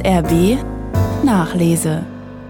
SRB Nachlese.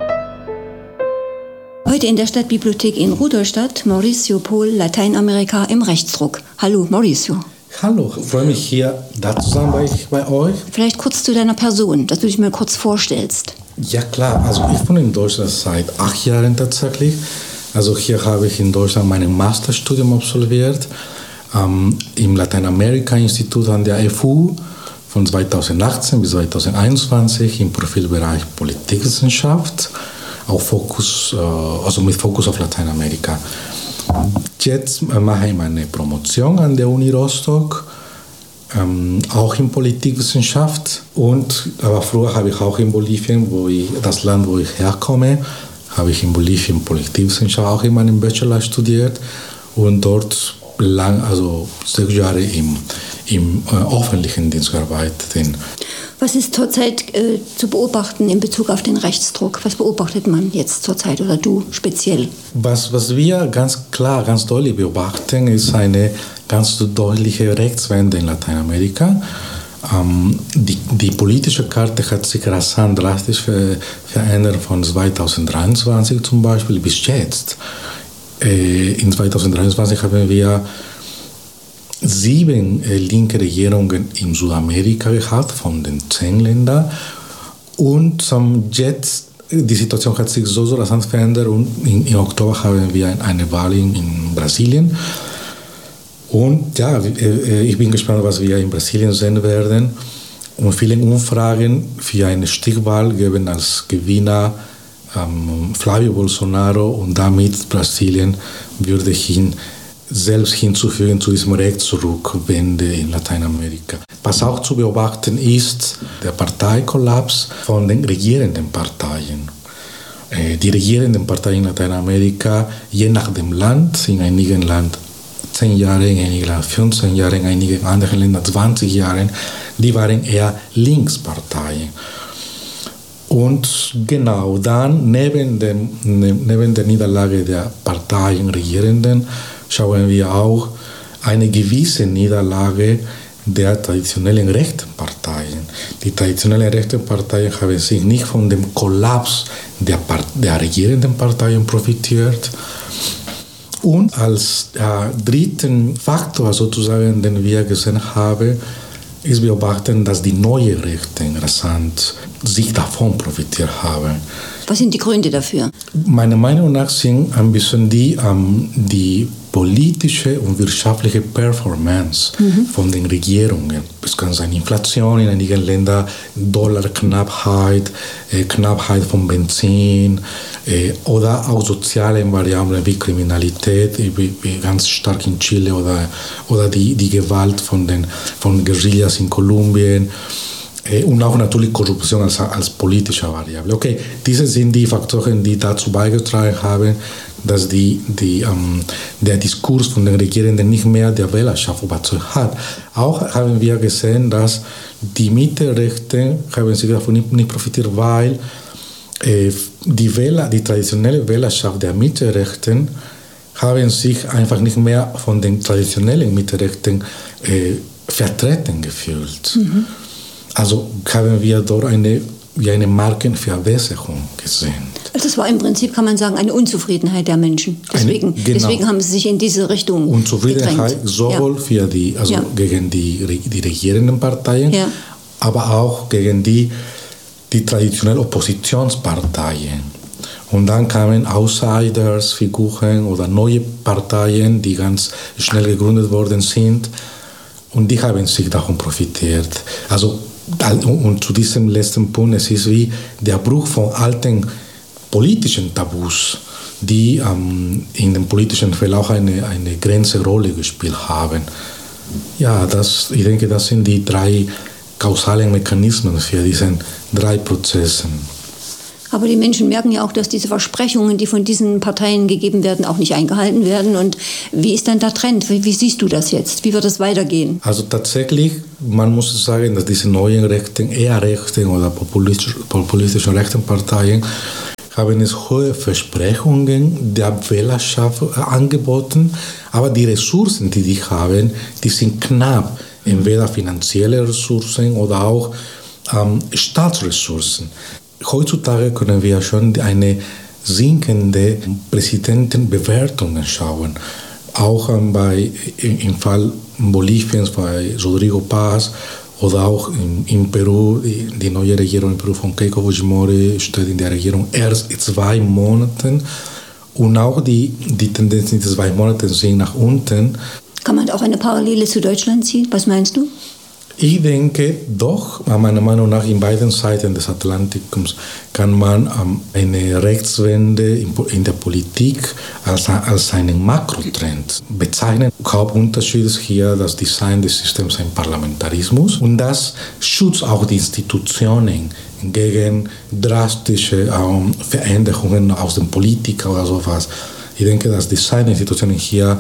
Heute in der Stadtbibliothek in Rudolstadt, Mauricio Pohl, Lateinamerika im Rechtsdruck. Hallo Mauricio. Hallo, ich freue mich hier da zu sein bei euch. Vielleicht kurz zu deiner Person, dass du dich mal kurz vorstellst. Ja klar, also ich wohne in Deutschland seit 8 Jahren tatsächlich. Also hier habe ich in Deutschland mein Masterstudium absolviert im Lateinamerika-Institut an der FU von 2018 bis 2021 im Profilbereich Politikwissenschaft, auch mit Fokus auf Lateinamerika. Jetzt mache ich meine Promotion an der Uni Rostock, auch in Politikwissenschaft. Aber früher habe ich auch in Bolivien, das Land, wo ich herkomme, habe ich in Bolivien Politikwissenschaft auch in meinem Bachelor studiert und dort 6 Jahre im öffentlichen Dienst gearbeitet. Was ist zurzeit zu beobachten in Bezug auf den Rechtsdruck? Was beobachtet man jetzt zurzeit oder du speziell? Was wir ganz klar, ganz deutlich beobachten, ist eine ganz deutliche Rechtswende in Lateinamerika. Die politische Karte hat sich rasant drastisch verändert von 2023 zum Beispiel bis jetzt. In 2023 haben wir 7 linke Regierungen in Südamerika gehabt, von den 10 Ländern. Und jetzt, die Situation hat sich so rasant verändert und im Oktober haben wir eine Wahl in Brasilien. Und ja, ich bin gespannt, was wir in Brasilien sehen werden. Und viele Umfragen für eine Stichwahl geben als Gewinner Flavio Bolsonaro, und damit Brasilien würde selbst hinzufügen zu diesem Rechtsrückwende in Lateinamerika. Was auch zu beobachten ist, der Parteikollaps von den regierenden Parteien. Die regierenden Parteien in Lateinamerika, je nach dem Land, in einigen Ländern 10 Jahre, in einigen Ländern 15 Jahre, in einigen anderen Ländern 20 Jahre, die waren eher Linksparteien. Und genau dann, neben der Niederlage der Parteien Regierenden, schauen wir auch eine gewisse Niederlage der traditionellen rechten Parteien. Die traditionellen rechten Parteien haben sich nicht von dem Kollaps der regierenden Parteien profitiert. Und als dritten Faktor sozusagen, den wir gesehen haben, ist beobachten, dass die neuen Rechten rasant sich davon profitiert haben. Was sind die Gründe dafür? Meiner Meinung nach sind ein bisschen die politische und wirtschaftliche Performance von den Regierungen. Es kann sein Inflation in einigen Ländern, Dollarknappheit, Knappheit von Benzin oder auch soziale Variablen wie Kriminalität, wie ganz stark in Chile oder die Gewalt von Guerillas in Kolumbien. Und auch natürlich Korruption als politische Variable. Okay, diese sind die Faktoren, die dazu beigetragen haben, dass der Diskurs von den Regierenden nicht mehr der Wählerschaft überzeugt hat. Auch haben wir gesehen, dass die Mitte-Rechten haben sich davon nicht profitiert, weil die traditionelle Wählerschaft der Mitte-Rechten haben sich einfach nicht mehr von den traditionellen Mitte-Rechten vertreten gefühlt. Also haben wir dort eine Markenverbesserung gesehen. Also das war im Prinzip, kann man sagen, eine Unzufriedenheit der Menschen. Deswegen haben sie sich in diese Richtung Unzufriedenheit gedrängt. Sowohl gegen die regierenden Parteien, aber auch gegen die traditionellen Oppositionsparteien. Und dann kamen Outsiders, Figuren oder neue Parteien, die ganz schnell gegründet worden sind. Und die haben sich davon profitiert. Und zu diesem letzten Punkt, es ist wie der Bruch von alten politischen Tabus, die in dem politischen Feld auch eine große Rolle gespielt haben. Ja, ich denke, das sind die 3 kausalen Mechanismen für diese 3 Prozesse. Aber die Menschen merken ja auch, dass diese Versprechungen, die von diesen Parteien gegeben werden, auch nicht eingehalten werden. Und wie ist dann der Trend? Wie siehst du das jetzt? Wie wird es weitergehen? Also tatsächlich, man muss sagen, dass diese neuen rechten, eher rechten oder populistischen rechten Parteien haben es hohe Versprechungen der Wählerschaft angeboten, aber die Ressourcen, die haben, die sind knapp. Entweder finanzielle Ressourcen oder auch Staatsressourcen. Heutzutage können wir schon eine sinkende Präsidentenbewertungen schauen. Auch im Fall Boliviens bei Rodrigo Paz oder auch in Peru, die neue Regierung in Peru von Keiko Fujimori steht in der Regierung erst 2 Monaten. Und auch die Tendenzen in 2 Monaten sind nach unten. Kann man auch eine Parallele zu Deutschland ziehen? Was meinst du? Ich denke doch, meiner Meinung nach, in beiden Seiten des Atlantikums kann man eine Rechtswende in der Politik als einen Makrotrend bezeichnen. Hauptunterschied ist hier das Design des Systems ein Parlamentarismus und das schützt auch die Institutionen gegen drastische Veränderungen aus den Politikern oder sowas. Ich denke, das Design der Institutionen hier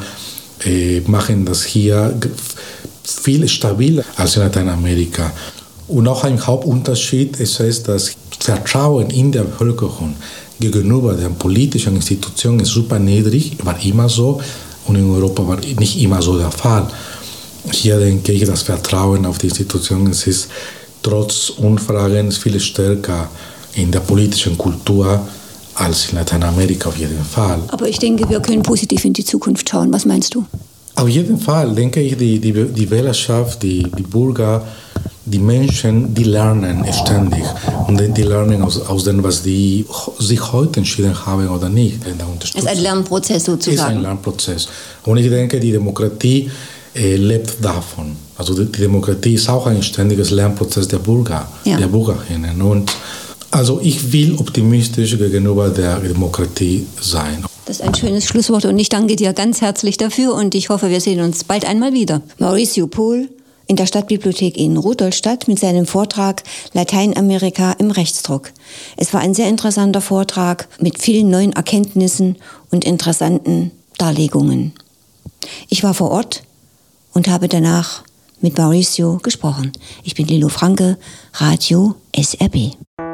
machen das hier viel stabiler als in Lateinamerika. Und auch ein Hauptunterschied ist das Vertrauen in der Bevölkerung gegenüber den politischen Institutionen ist super niedrig, war immer so, und in Europa war nicht immer so der Fall. Hier denke ich, das Vertrauen auf die Institutionen ist trotz Umfragen viel stärker in der politischen Kultur als in Lateinamerika auf jeden Fall. Aber ich denke, wir können positiv in die Zukunft schauen. Was meinst du? Auf jeden Fall denke ich, die Wählerschaft, die Bürger, die Menschen, die lernen ständig. Und die lernen aus dem, was die sich heute entschieden haben oder nicht. Es ist ein Lernprozess sozusagen. Es ist ein Lernprozess. Und ich denke, die Demokratie lebt davon. Also die Demokratie ist auch ein ständiges Lernprozess der Bürger, der Bürgerinnen. Und also ich will optimistisch gegenüber der Demokratie sein. Das ist ein schönes Schlusswort und ich danke dir ganz herzlich dafür und ich hoffe, wir sehen uns bald einmal wieder. Mauricio Pohl in der Stadtbibliothek in Rudolstadt mit seinem Vortrag Lateinamerika im Rechtsdruck. Es war ein sehr interessanter Vortrag mit vielen neuen Erkenntnissen und interessanten Darlegungen. Ich war vor Ort und habe danach mit Mauricio gesprochen. Ich bin Lilo Franke, Radio SRB.